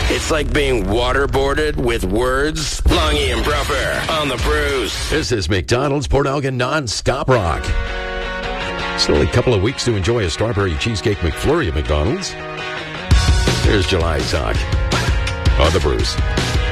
It's like being waterboarded with words. Longy and Bruffer on the Bruce. This is McDonald's Port Elgin Non-Stop Rock. Still a couple of weeks to enjoy a strawberry cheesecake McFlurry at McDonald's. Here's July Talk on the Bruce.